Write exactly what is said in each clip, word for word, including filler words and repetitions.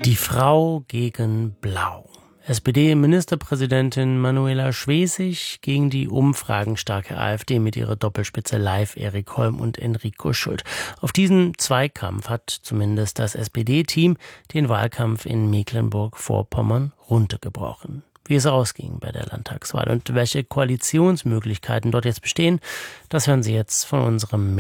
Die Frau gegen Blau. S P D-Ministerpräsidentin Manuela Schwesig gegen die umfragenstarke AfD mit ihrer Doppelspitze Live, Erik Holm und Enrico Schult. Auf diesen Zweikampf hat zumindest das S P D-Team den Wahlkampf in Mecklenburg-Vorpommern runtergebrochen. Wie es ausging bei der Landtagswahl und welche Koalitionsmöglichkeiten dort jetzt bestehen, das hören Sie jetzt von unserem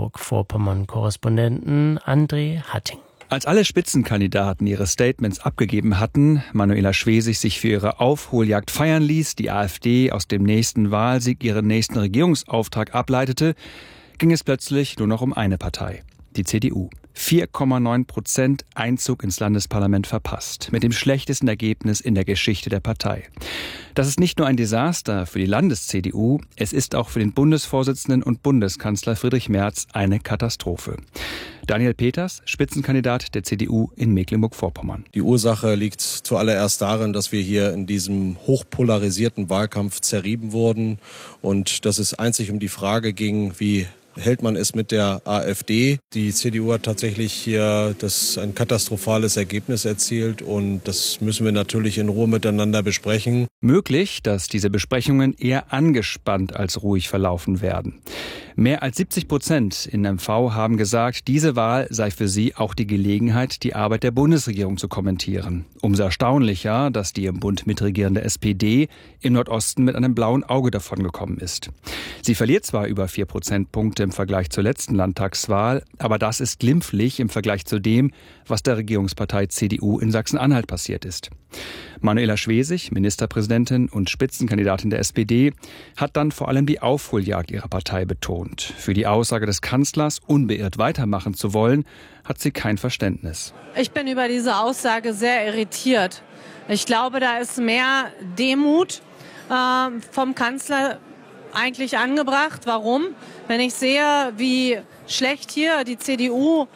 Mecklenburg-Vorpommern-Korrespondenten André Hatting. Als alle Spitzenkandidaten ihre Statements abgegeben hatten, Manuela Schwesig sich für ihre Aufholjagd feiern ließ, die AfD aus dem nächsten Wahlsieg ihren nächsten Regierungsauftrag ableitete, ging es plötzlich nur noch um eine Partei, die C D U. vier Komma neun Prozent Einzug ins Landesparlament verpasst, mit dem schlechtesten Ergebnis in der Geschichte der Partei. Das ist nicht nur ein Desaster für die Landes-C D U, es ist auch für den Bundesvorsitzenden und Bundeskanzler Friedrich Merz eine Katastrophe. Daniel Peters, Spitzenkandidat der C D U in Mecklenburg-Vorpommern. Die Ursache liegt zuallererst darin, dass wir hier in diesem hochpolarisierten Wahlkampf zerrieben wurden und dass es einzig um die Frage ging, wie hält man es mit der AfD. Die C D U hat tatsächlich hier das ein katastrophales Ergebnis erzielt und das müssen wir natürlich in Ruhe miteinander besprechen. Möglich, dass diese Besprechungen eher angespannt als ruhig verlaufen werden. Mehr als siebzig Prozent in M V haben gesagt, diese Wahl sei für sie auch die Gelegenheit, die Arbeit der Bundesregierung zu kommentieren. Umso erstaunlicher, dass die im Bund mitregierende S P D im Nordosten mit einem blauen Auge davongekommen ist. Sie verliert zwar über vier Prozentpunkte im Vergleich zur letzten Landtagswahl, aber das ist glimpflich im Vergleich zu dem, was der Regierungspartei C D U in Sachsen-Anhalt passiert ist. Manuela Schwesig, Ministerpräsidentin und Spitzenkandidatin der S P D, hat dann vor allem die Aufholjagd ihrer Partei betont. Für die Aussage des Kanzlers, unbeirrt weitermachen zu wollen, hat sie kein Verständnis. Ich bin über diese Aussage sehr irritiert. Ich glaube, da ist mehr Demut äh, vom Kanzler eigentlich angebracht. Warum? Wenn ich sehe, wie schlecht hier die C D U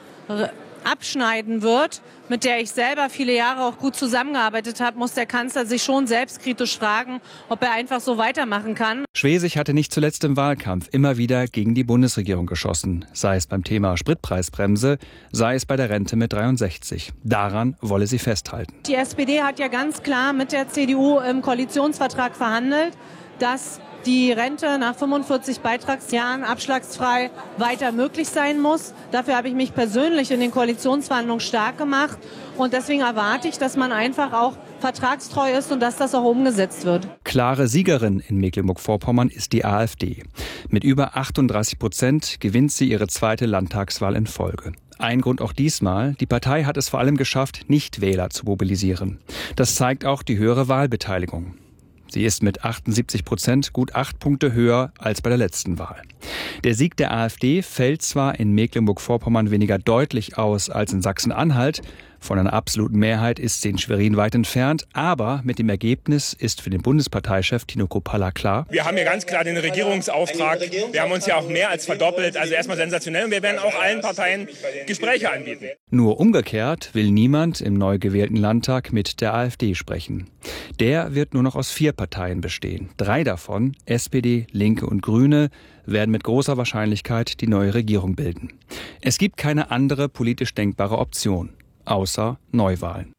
abschneiden wird, mit der ich selber viele Jahre auch gut zusammengearbeitet habe, muss der Kanzler sich schon selbstkritisch fragen, ob er einfach so weitermachen kann. Schwesig hatte nicht zuletzt im Wahlkampf immer wieder gegen die Bundesregierung geschossen, sei es beim Thema Spritpreisbremse, sei es bei der Rente mit dreiundsechzig. Daran wolle sie festhalten. Die S P D hat ja ganz klar mit der C D U im Koalitionsvertrag verhandelt, dass die Rente nach fünfundvierzig Beitragsjahren abschlagsfrei weiter möglich sein muss. Dafür habe ich mich persönlich in den Koalitionsverhandlungen stark gemacht. Und deswegen erwarte ich, dass man einfach auch vertragstreu ist und dass das auch umgesetzt wird. Klare Siegerin in Mecklenburg-Vorpommern ist die AfD. Mit über achtunddreißig Prozent gewinnt sie ihre zweite Landtagswahl in Folge. Ein Grund auch diesmal, die Partei hat es vor allem geschafft, Nichtwähler zu mobilisieren. Das zeigt auch die höhere Wahlbeteiligung. Sie ist mit achtundsiebzig Prozent gut acht Punkte höher als bei der letzten Wahl. Der Sieg der AfD fällt zwar in Mecklenburg-Vorpommern weniger deutlich aus als in Sachsen-Anhalt, von einer absoluten Mehrheit ist sie in Schwerin weit entfernt, aber mit dem Ergebnis ist für den Bundesparteichef Tino Kruppalla klar: Wir haben hier ganz klar den Regierungsauftrag. Wir haben uns ja auch mehr als verdoppelt, also erstmal sensationell, und wir werden auch allen Parteien Gespräche anbieten. Nur umgekehrt will niemand im neu gewählten Landtag mit der AfD sprechen. Der wird nur noch aus vier Parteien bestehen. Drei davon, S P D, Linke und Grüne, werden mit großer Wahrscheinlichkeit die neue Regierung bilden. Es gibt keine andere politisch denkbare Option, außer Neuwahlen.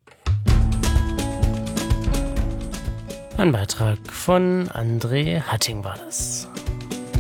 Ein Beitrag von André Hatting war das.